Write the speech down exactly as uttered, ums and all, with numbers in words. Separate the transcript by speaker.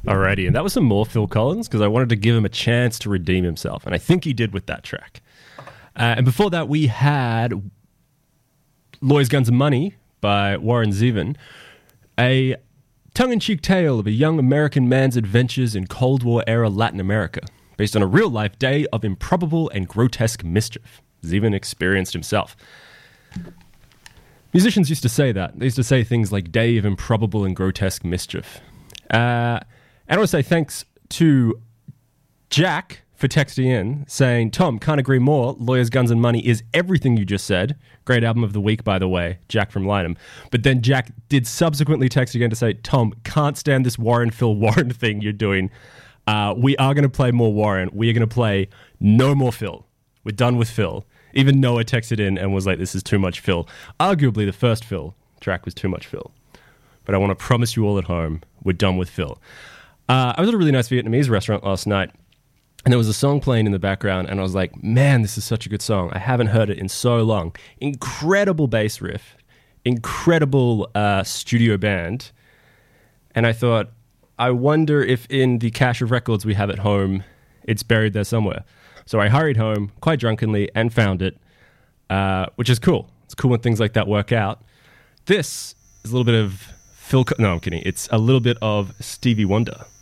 Speaker 1: Alrighty, and that was some more Phil Collins because I wanted to give him a chance to redeem himself, and I think he did with that track. Uh, and before that, we had Lawyers, Guns and Money by Warren Zevon, a tongue-in-cheek tale of a young American man's adventures in Cold War-era Latin America, based on a real-life day of improbable and grotesque mischief Zevon experienced himself. Musicians used to say that. They used to say things like day of improbable and grotesque mischief. Uh... And I want to say thanks to Jack for texting in, saying, Tom, can't agree more. Lawyers, Guns and Money is everything you just said. Great album of the week, by the way. Jack from Lynham. But then Jack did subsequently text again to say, Tom, can't stand this Warren, Phil, Warren thing you're doing. Uh, we are going to play more Warren. We are going to play no more Phil. We're done with Phil. Even Noah texted in and was like, this is too much Phil. Arguably, the first Phil track was too much Phil. But I want to promise you all at home, we're done with Phil. Uh, I was at a really nice Vietnamese restaurant last night, and there was a song playing in the background, and I was like, man, this is such a good song. I haven't heard it in so long. Incredible bass riff, incredible uh, studio band, and I thought, I wonder if in the cache of records we have at home, it's buried there somewhere. So I hurried home, quite drunkenly, and found it, uh, which is cool. It's cool when things like that work out. This is a little bit of Phil... Co- no, I'm kidding. It's a little bit of Stevie Wonder.